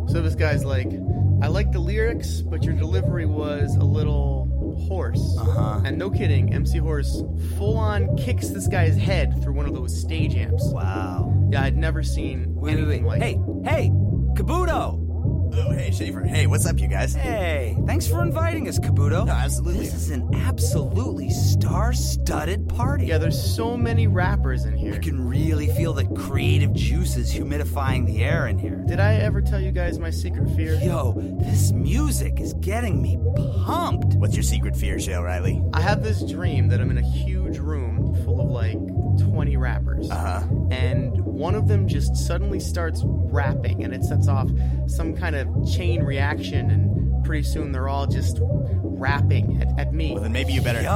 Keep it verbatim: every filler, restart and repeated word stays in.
So this guy's like, I like the lyrics, but your delivery was a little hoarse. Uh-huh. And no kidding, M C Horse full-on kicks this guy's head through one of those stage amps. Wow. Yeah, I'd never seen Wait, anything wait, wait. like Hey, hey, Kabuto! Oh, hey, Schaefer. Hey, what's up, you guys? Hey, thanks for inviting us, Kabuto. No, absolutely. This is an absolutely star-studded party. Yeah, there's so many rappers in here. You can really feel the creative juices humidifying the air in here. Did I ever tell you guys my secret fear? Yo, this music is getting me pumped. What's your secret fear, Shale Riley? I have this dream that I'm in a huge room full of like twenty rappers. Uh-huh. And one of them just suddenly starts rapping, and it sets off some kind of chain reaction, and pretty soon they're all just rapping at, at me. Well, then maybe you better... Yo,